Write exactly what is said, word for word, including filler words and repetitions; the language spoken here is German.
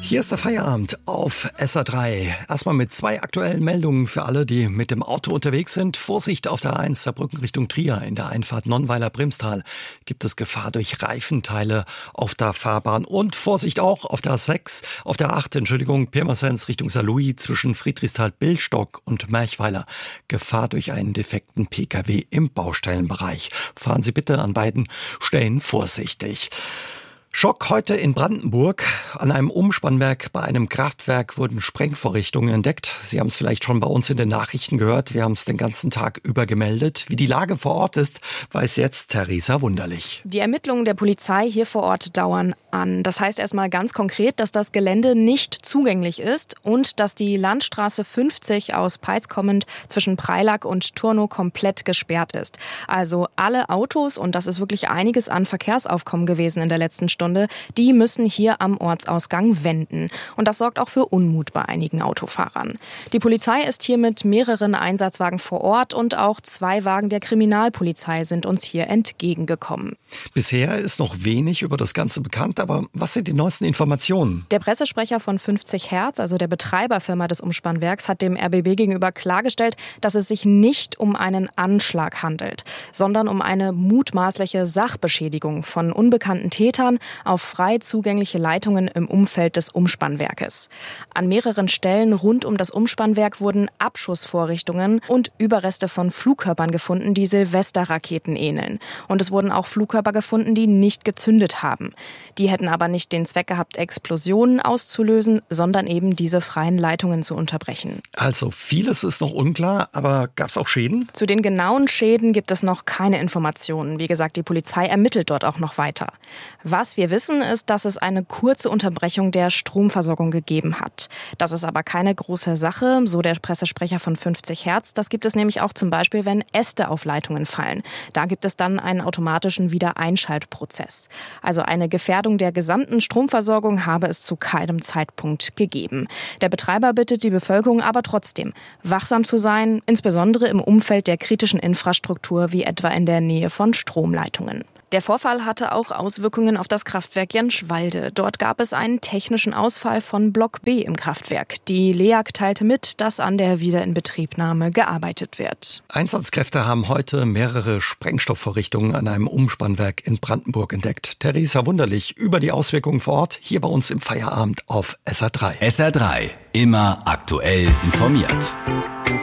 Hier ist der Feierabend auf S R drei. Erstmal mit zwei aktuellen Meldungen für alle, die mit dem Auto unterwegs sind. Vorsicht auf der eins, Saarbrücken Richtung Trier. In der Einfahrt Nonnweiler-Brimstal gibt es Gefahr durch Reifenteile auf der Fahrbahn. Und Vorsicht auch auf der sechs, auf der acht, Entschuldigung, Pirmasens Richtung Saarlouis zwischen Friedrichsthal-Billstock und Merchweiler. Gefahr durch einen defekten P K W im Baustellenbereich. Fahren Sie bitte an beiden Stellen vorsichtig. Schock heute in Brandenburg. An einem Umspannwerk bei einem Kraftwerk wurden Sprengvorrichtungen entdeckt. Sie haben es vielleicht schon bei uns in den Nachrichten gehört. Wir haben es den ganzen Tag über gemeldet. Wie die Lage vor Ort ist, weiß jetzt Theresa Wunderlich. Die Ermittlungen der Polizei hier vor Ort dauern an. Das heißt erstmal ganz konkret, dass das Gelände nicht zugänglich ist und dass die Landstraße fünfzig aus Peitz kommend zwischen Preilack und Turnow komplett gesperrt ist. Also alle Autos, und das ist wirklich einiges an Verkehrsaufkommen gewesen in der letzten Stunde, die müssen hier am Ortsausgang wenden. Und das sorgt auch für Unmut bei einigen Autofahrern. Die Polizei ist hier mit mehreren Einsatzwagen vor Ort und auch zwei Wagen der Kriminalpolizei sind uns hier entgegengekommen. Bisher ist noch wenig über das Ganze bekannt, aber was sind die neuesten Informationen? Der Pressesprecher von fünfzig Hertz, also der Betreiberfirma des Umspannwerks, hat dem R B B gegenüber klargestellt, dass es sich nicht um einen Anschlag handelt, sondern um eine mutmaßliche Sachbeschädigung von unbekannten Tätern auf frei zugängliche Leitungen im Umfeld des Umspannwerkes. An mehreren Stellen rund um das Umspannwerk wurden Abschussvorrichtungen und Überreste von Flugkörpern gefunden, die Silvesterraketen ähneln. Und es wurden auch Flugkörper gefunden, die nicht gezündet haben. Die hätten aber nicht den Zweck gehabt, Explosionen auszulösen, sondern eben diese freien Leitungen zu unterbrechen. Also vieles ist noch unklar, aber gab es auch Schäden? Zu den genauen Schäden gibt es noch keine Informationen. Wie gesagt, die Polizei ermittelt dort auch noch weiter. Was wir wissen, ist, dass es eine kurze Unterbrechung der Stromversorgung gegeben hat. Das ist aber keine große Sache, so der Pressesprecher von fünfzig Hertz. Das gibt es nämlich auch zum Beispiel, wenn Äste auf Leitungen fallen. Da gibt es dann einen automatischen Wiedereinschaltprozess. Also eine Gefährdung der gesamten Stromversorgung habe es zu keinem Zeitpunkt gegeben. Der Betreiber bittet die Bevölkerung aber trotzdem, wachsam zu sein, insbesondere im Umfeld der kritischen Infrastruktur, wie etwa in der Nähe von Stromleitungen. Der Vorfall hatte auch Auswirkungen auf das Kraftwerk Jenschwalde. Dort gab es einen technischen Ausfall von Block B im Kraftwerk. Die L E A G teilte mit, dass an der Wiederinbetriebnahme gearbeitet wird. Einsatzkräfte haben heute mehrere Sprengstoffvorrichtungen an einem Umspannwerk in Brandenburg entdeckt. Theresa Wunderlich über die Auswirkungen vor Ort, hier bei uns im Feierabend auf S R drei. S R drei, immer aktuell informiert.